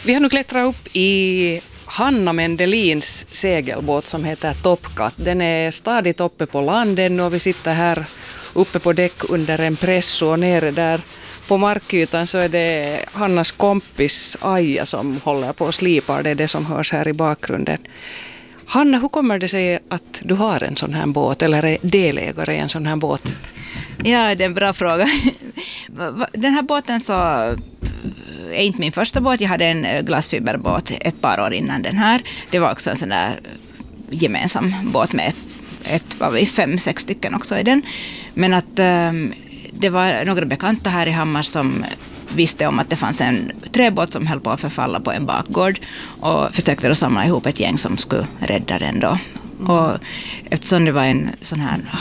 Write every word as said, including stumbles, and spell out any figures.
Vi har nu klättrat upp i Hanna Mendelins segelbåt som heter Topcat. Den är stadigt uppe på landen och vi sitter här uppe på däck under en press och nere där på markytan så är det Hannas kompis Aija som håller på och slipar. Det är det som hörs här i bakgrunden. Hanna, hur kommer det sig att du har en sån här båt eller är delägare i en sån här båt? Ja, det är en bra fråga. Den här båten så är inte min första båt. Jag hade en glasfiberbåt ett par år innan den här. Det var också en sån där gemensam båt med ett, ett var vi fem, sex stycken också i den. Men att um, det var några bekanta här i Hammar som visste om att det fanns en träbåt som höll på att förfalla på en bakgård och försökte då samla ihop ett gäng som skulle rädda den då. Och eftersom det var en sån här